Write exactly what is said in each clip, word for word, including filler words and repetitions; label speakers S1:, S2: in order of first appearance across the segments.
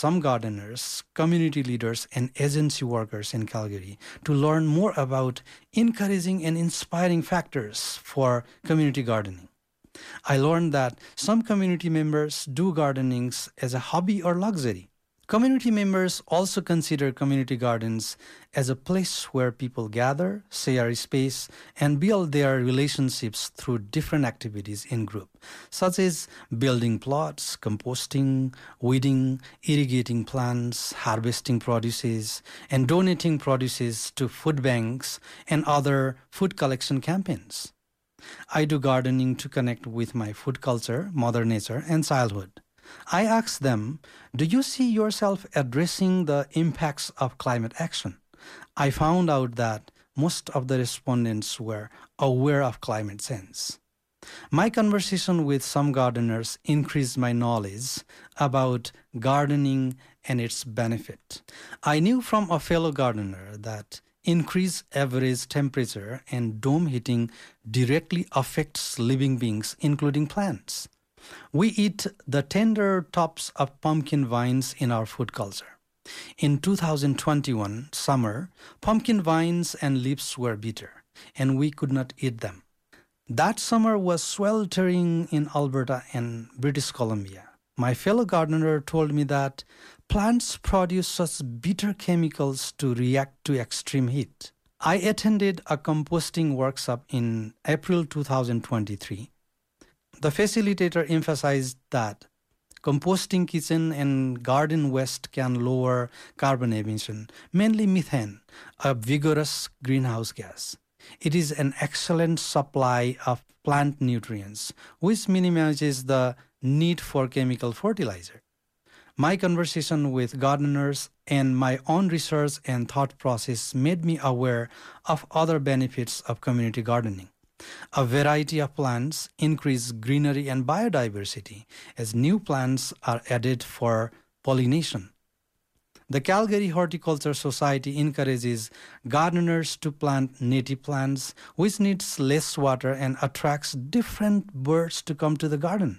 S1: some gardeners, community leaders, and agency workers in Calgary to learn more about encouraging and inspiring factors for community gardening. I learned that some community members do gardening as a hobby or luxury. Community members also consider community gardens as a place where people gather, share space, and build their relationships through different activities in group, such as building plots, composting, weeding, irrigating plants, harvesting produces, and donating produces to food banks and other food collection campaigns. I do gardening to connect with my food culture, Mother Nature, and childhood. I asked them, do you see yourself addressing the impacts of climate action? I found out that most of the respondents were aware of climate change. My conversation with some gardeners increased my knowledge about gardening and its benefit. I knew from a fellow gardener that increased average temperature and dome heating directly affects living beings, including plants. We eat the tender tops of pumpkin vines in our food culture. In two thousand twenty-one summer, pumpkin vines and leaves were bitter, and we could not eat them. That summer was sweltering in Alberta and British Columbia. My fellow gardener told me that plants produce such bitter chemicals to react to extreme heat. I attended a composting workshop in April two thousand twenty-three. The facilitator emphasized that composting kitchen and garden waste can lower carbon emission, mainly methane, a vigorous greenhouse gas. It is an excellent supply of plant nutrients, which minimizes the need for chemical fertilizer. My conversation with gardeners and my own research and thought process made me aware of other benefits of community gardening. A variety of plants increase greenery and biodiversity as new plants are added for pollination. The Calgary Horticulture Society encourages gardeners to plant native plants, which needs less water and attracts different birds to come to the garden.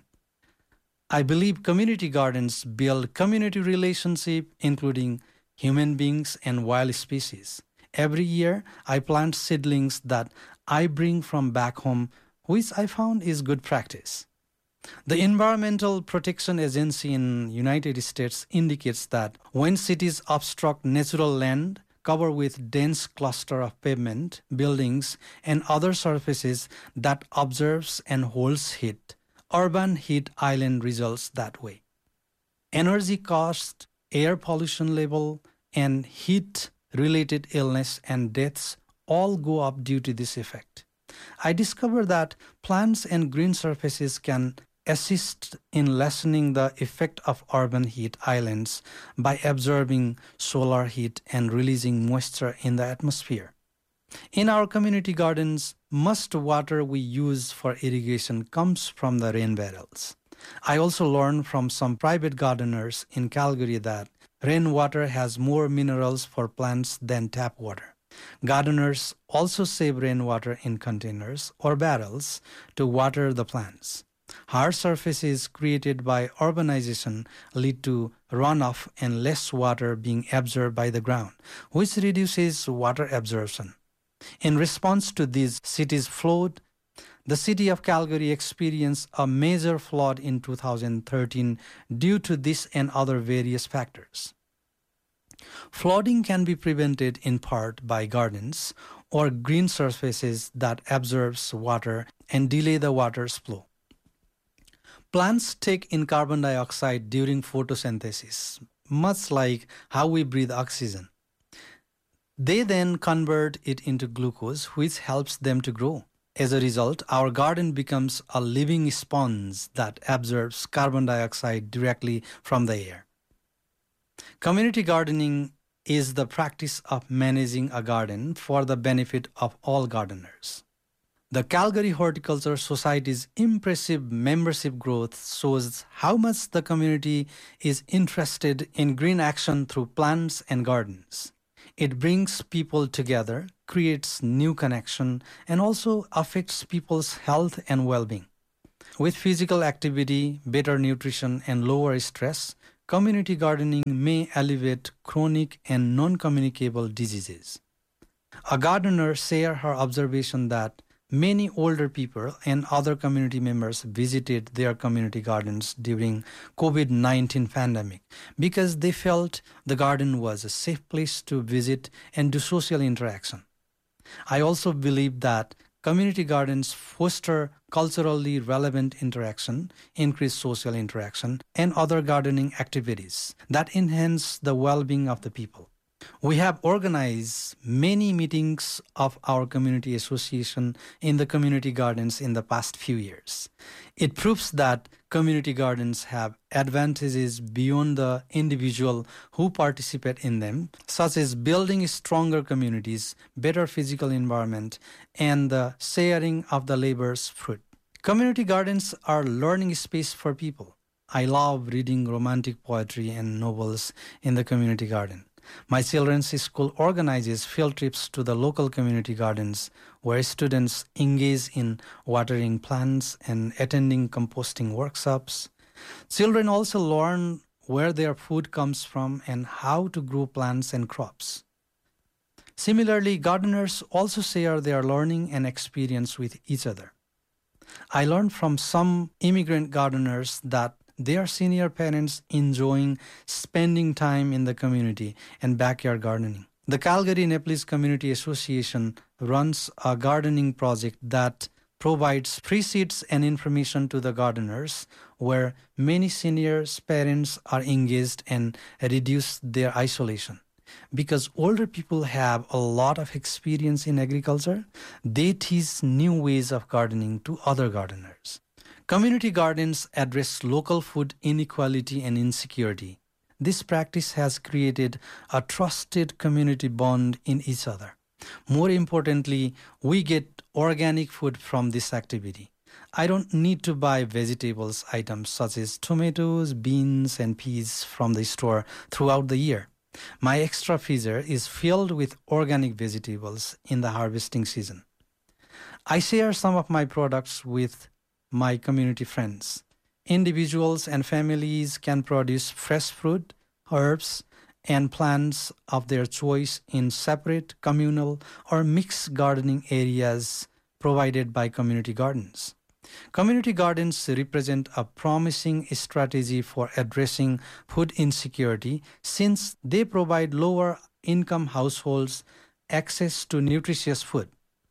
S1: I believe community gardens build community relationship, including human beings and wild species. Every year, I plant seedlings that I bring from back home, which I found is good practice. The Environmental Protection Agency in the United States indicates that when cities obstruct natural land covered with dense cluster of pavement, buildings, and other surfaces that absorbs and holds heat, urban heat island results that way. Energy cost, air pollution level, and heat-related illness and deaths all go up due to this effect. I discovered that plants and green surfaces can assist in lessening the effect of urban heat islands by absorbing solar heat and releasing moisture in the atmosphere. In our community gardens, most water we use for irrigation comes from the rain barrels. I also learned from some private gardeners in Calgary that rainwater has more minerals for plants than tap water. Gardeners also save rainwater in containers or barrels to water the plants. Hard surfaces created by urbanization lead to runoff and less water being absorbed by the ground, which reduces water absorption. In response to these cities' flood, the city of Calgary experienced a major flood in two thousand thirteen due to this and other various factors. Flooding can be prevented in part by gardens or green surfaces that absorbs water and delay the water's flow. Plants take in carbon dioxide during photosynthesis, much like how we breathe oxygen. They then convert it into glucose, which helps them to grow. As a result, our garden becomes a living sponge that absorbs carbon dioxide directly from the air. Community gardening is the practice of managing a garden for the benefit of all gardeners. The Calgary Horticulture Society's impressive membership growth shows how much the community is interested in green action through plants and gardens. It brings people together, creates new connection, and also affects people's health and well-being. With physical activity, better nutrition, and lower stress, community gardening may alleviate chronic and non-communicable diseases. A gardener shared her observation that many older people and other community members visited their community gardens during COVID nineteen pandemic because they felt the garden was a safe place to visit and do social interaction. I also believe that community gardens foster culturally relevant interaction, increase social interaction, and other gardening activities that enhance the well-being of the people. We have organized many meetings of our community association in the community gardens in the past few years. It proves that community gardens have advantages beyond the individual who participate in them, such as building stronger communities, better physical environment, and the sharing of the labor's fruit. Community gardens are learning space for people. I love reading romantic poetry and novels in the community garden. My children's school organizes field trips to the local community gardens where students engage in watering plants and attending composting workshops. Children also learn where their food comes from and how to grow plants and crops. Similarly, gardeners also share their learning and experience with each other. I learned from some immigrant gardeners that their senior parents enjoying spending time in the community and backyard gardening. The Calgary Nepalese Community Association runs a gardening project that provides free seeds and information to the gardeners, where many senior parents are engaged and reduce their isolation. Because older people have a lot of experience in agriculture, they teach new ways of gardening to other gardeners. Community gardens address local food inequality and insecurity. This practice has created a trusted community bond in each other. More importantly, we get organic food from this activity. I don't need to buy vegetables items such as tomatoes, beans, and peas from the store throughout the year. My extra freezer is filled with organic vegetables in the harvesting season. I share some of my products with my community friends. Individuals and families can produce fresh fruit, herbs, and plants of their choice in separate, communal, or mixed gardening areas provided by community gardens. Community gardens represent a promising strategy for addressing food insecurity since they provide lower-income households access to nutritious food.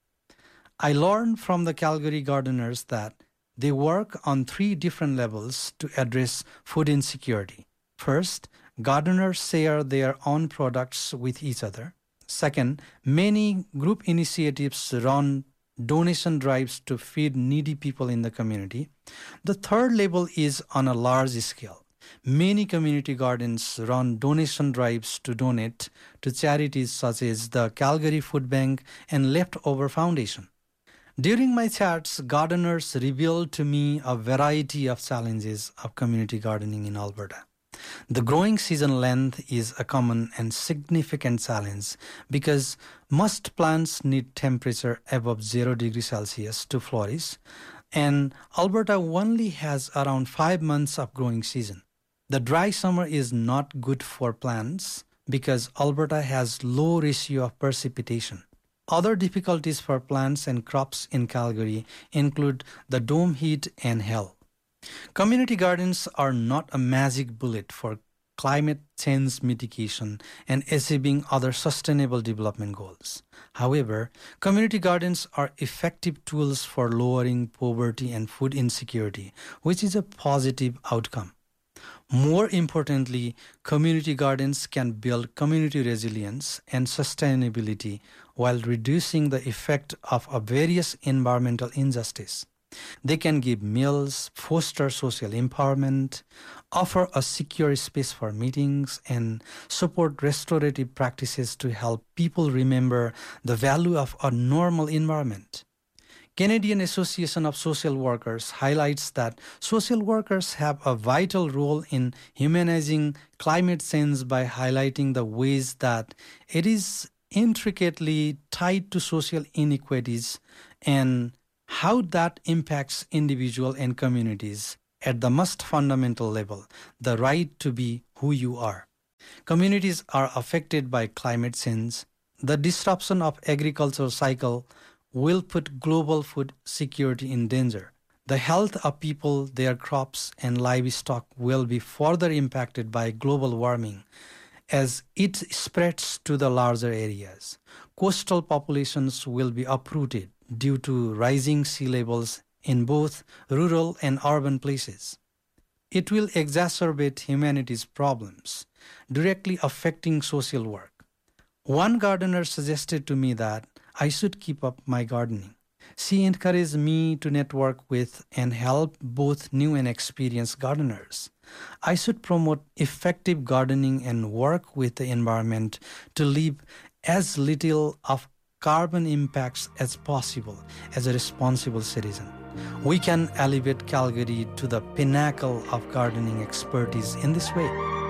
S1: I learned from the Calgary gardeners that they work on three different levels to address food insecurity. First, gardeners share their own products with each other. Second, many group initiatives run donation drives to feed needy people in the community. The third level is on a large scale. Many community gardens run donation drives to donate to charities such as the Calgary Food Bank and Leftover Foundation. During my chats, gardeners revealed to me a variety of challenges of community gardening in Alberta. The growing season length is a common and significant challenge because most plants need temperature above zero degrees Celsius to flourish, and Alberta only has around five months of growing season. The dry summer is not good for plants because Alberta has low ratio of precipitation. Other difficulties for plants and crops in Calgary include the dome heat and hail. Community gardens are not a magic bullet for climate change mitigation and achieving other sustainable development goals. However, community gardens are effective tools for lowering poverty and food insecurity, which is a positive outcome. More importantly, community gardens can build community resilience and sustainability while reducing the effect of a various environmental injustice. They can give meals, foster social empowerment, offer a secure space for meetings, and support restorative practices to help people remember the value of a normal environment. Canadian Association of Social Workers highlights that social workers have a vital role in humanizing climate change by highlighting the ways that it is intricately tied to social inequities and how that impacts individuals and communities at the most fundamental level, the right to be who you are. Communities are affected by climate change. The disruption of agricultural cycle will put global food security in danger. The health of people, their crops, and livestock will be further impacted by global warming as it spreads to the larger areas. Coastal populations will be uprooted due to rising sea levels in both rural and urban places. It will exacerbate humanity's problems, directly affecting social work. One gardener suggested to me that I should keep up my gardening. She encouraged me to network with and help both new and experienced gardeners. I should promote effective gardening and work with the environment to leave as little of carbon impacts as possible as a responsible citizen. We can elevate Calgary to the pinnacle of gardening expertise in this way.